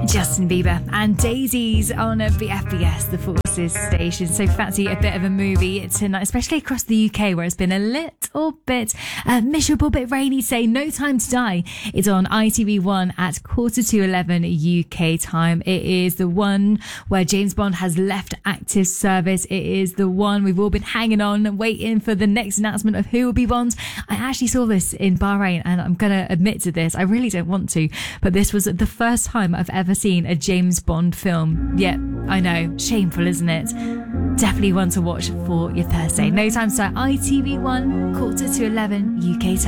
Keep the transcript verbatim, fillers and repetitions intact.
Justin Bieber and Daisies on a B F B S, the Forces station. So fancy a bit of a movie tonight, especially across the U K where it's been a little bit uh, miserable, bit rainy today. No Time to Die. It's on I T V one at quarter to eleven U K time. It is the one where James Bond has left active service. It is the one we've all been hanging on and waiting for the next announcement of who will be Bond. I actually saw this in Bahrain, and I'm going to admit to this. I really don't want to, but this was the first time I've ever seen a James Bond film. Yep, I know, shameful, isn't it? Definitely one to watch for your Thursday. No Time to Die, I T V one, quarter to eleven U K time.